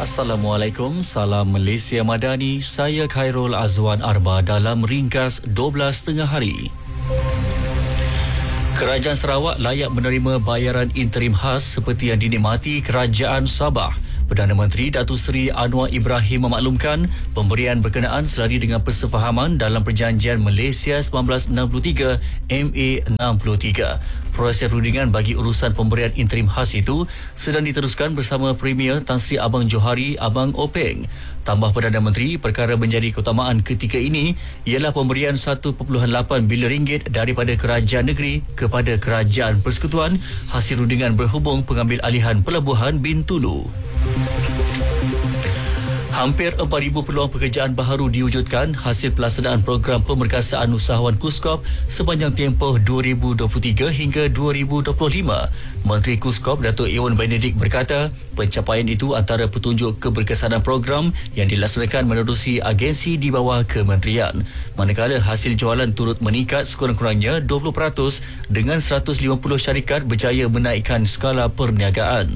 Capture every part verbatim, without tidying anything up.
Assalamualaikum, salam Malaysia Madani. Saya Khairul Azwan Arba dalam ringkas dua belas tengah hari. Kerajaan Sarawak layak menerima bayaran interim khas seperti yang dinikmati Kerajaan Sabah. Perdana Menteri Datuk Seri Anwar Ibrahim memaklumkan pemberian berkenaan selari dengan persefahaman dalam Perjanjian Malaysia seribu sembilan ratus enam puluh tiga M A enam puluh tiga. Proses rundingan bagi urusan pemberian interim khas itu sedang diteruskan bersama Premier Tan Sri Abang Johari Abang Openg. Tambah Perdana Menteri, perkara menjadi keutamaan ketika ini ialah pemberian satu perpuluhan lapan bilion ringgit daripada Kerajaan Negeri kepada Kerajaan Persekutuan hasil rundingan berhubung pengambil alihan Pelabuhan Bintulu. Hampir empat ribu peluang pekerjaan baharu diwujudkan hasil pelaksanaan program pemerkasaan usahawan KUSKOP sepanjang tempoh dua ribu dua puluh tiga hingga dua ribu dua puluh lima. Menteri KUSKOP Datuk Ewan Benedict berkata, pencapaian itu antara petunjuk keberkesanan program yang dilaksanakan menerusi agensi di bawah kementerian. Manakala hasil jualan turut meningkat sekurang-kurangnya dua puluh peratus dengan seratus lima puluh syarikat berjaya menaikkan skala perniagaan.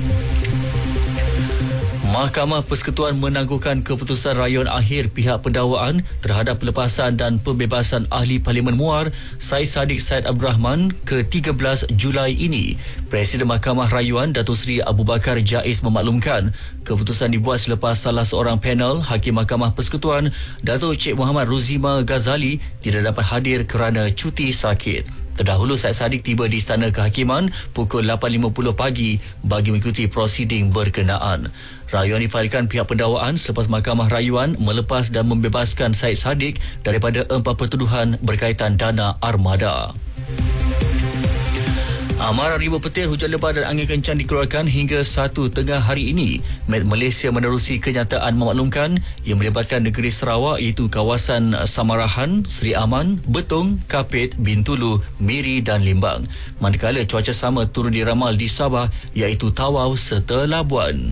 Mahkamah Persekutuan menangguhkan keputusan rayuan akhir pihak pendakwaan terhadap pelepasan dan pembebasan Ahli Parlimen Muar Syed Saddiq Syed Abdul Rahman ke tiga belas Julai ini. Presiden Mahkamah Rayuan Datuk Seri Abu Bakar Jais memaklumkan keputusan dibuat selepas salah seorang panel Hakim Mahkamah Persekutuan Datuk Cik Muhammad Ruzima Ghazali tidak dapat hadir kerana cuti sakit. Terdahulu Syed Saddiq tiba di Istana Kehakiman pukul lapan lima puluh pagi bagi mengikuti prosiding berkenaan. Rayuan difailkan pihak pendakwaan selepas Mahkamah Rayuan melepas dan membebaskan Syed Saddiq daripada empat pertuduhan berkaitan dana armada. Amaran ribuan petir, hujan lebat dan angin kencang dikeluarkan hingga satu tengah hari ini. Met Malaysia menerusi kenyataan memaklumkan yang melibatkan negeri Sarawak iaitu kawasan Samarahan, Seri Aman, Betong, Kapit, Bintulu, Miri dan Limbang. Manakala cuaca sama turun diramal di Sabah iaitu Tawau serta Labuan.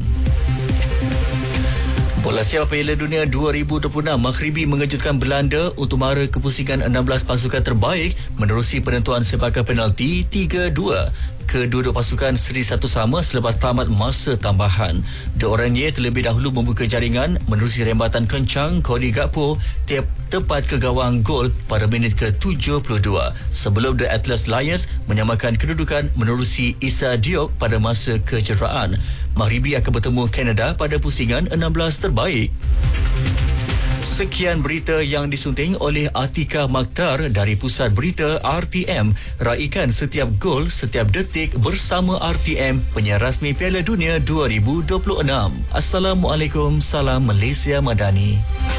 Bola sepak Piala Dunia dua ribu dua puluh enam, Maghribi mengejutkan Belanda untuk mara kepusingan enam belas pasukan terbaik menerusi penentuan sepakan penalti tiga dua. Kedua-dua pasukan seri satu sama selepas tamat masa tambahan. De Oranje terlebih dahulu membuka jaringan menerusi rembatan kencang Cody Gakpo tiap tepat ke gawang gol pada minit ke tujuh puluh dua. Sebelum The Atlas Lions menyamakan kedudukan menerusi Issa Diop pada masa kecederaan. Maghribi akan bertemu Kanada pada pusingan enam belas terbaik. Sekian berita yang disunting oleh Atika Makhtar dari Pusat Berita R T M. Raikan setiap gol, setiap detik bersama R T M, penyiar rasmi Piala Dunia dua ribu dua puluh enam. Assalamualaikum, salam Malaysia Madani.